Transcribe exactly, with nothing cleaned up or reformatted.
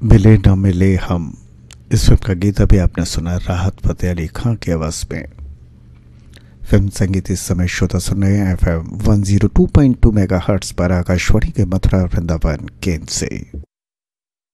मिले न मिले हम, इस फिल्म का गीत अभी आपने सुना राहत फतेह अली खां की आवाज में। फिल्म संगीत इस समय श्रोता सुन रहे हैं F M one zero two point two mega hertz पर आकाशवाणी के मथुरा वृंदावन केंद्र से।